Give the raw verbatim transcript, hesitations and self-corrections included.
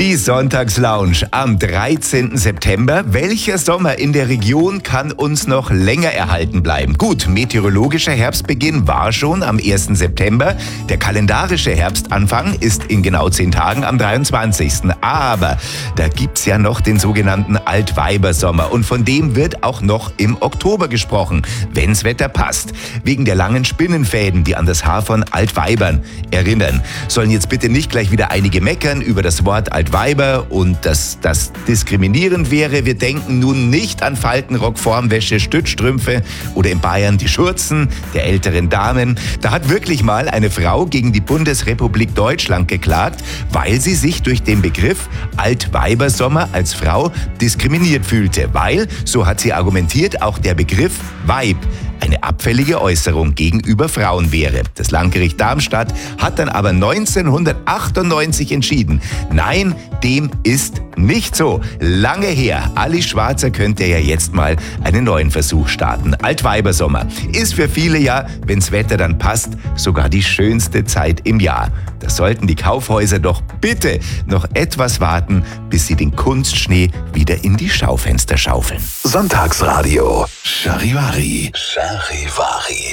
Die Sonntagslounge am dreizehnten September. Welcher Sommer in der Region kann uns noch länger erhalten bleiben? Gut, meteorologischer Herbstbeginn war schon am ersten September. Der kalendarische Herbstanfang ist in genau zehn Tagen am dreiundzwanzigsten Aber da gibt's ja noch den sogenannten Altweibersommer. Und von dem wird auch noch im Oktober gesprochen, wenn's Wetter passt. Wegen der langen Spinnenfäden, die an das Haar von Altweibern erinnern. Sollen jetzt bitte nicht gleich wieder einige meckern über das Wort Altweiber und dass das diskriminierend wäre. Wir denken nun nicht an Faltenrock, Formwäsche, Stützstrümpfe oder in Bayern die Schurzen der älteren Damen. Da hat wirklich mal eine Frau gegen die Bundesrepublik Deutschland geklagt, weil sie sich durch den Begriff Altweibersommer als Frau diskriminiert fühlte. Weil, so hat sie argumentiert, auch der Begriff Weib eine abfällige Äußerung gegenüber Frauen wäre. Das Landgericht Darmstadt hat dann aber neunzehnhundertachtundneunzig entschieden, nein, dem ist nicht so. Lange her. Alice Schwarzer könnte ja jetzt mal einen neuen Versuch starten. Altweibersommer ist für viele ja, wenn's Wetter dann passt, sogar die schönste Zeit im Jahr. Da sollten die Kaufhäuser doch bitte noch etwas warten, bis sie den Kunstschnee wieder in die Schaufenster schaufeln. Sonntagsradio. Charivari. Charivari.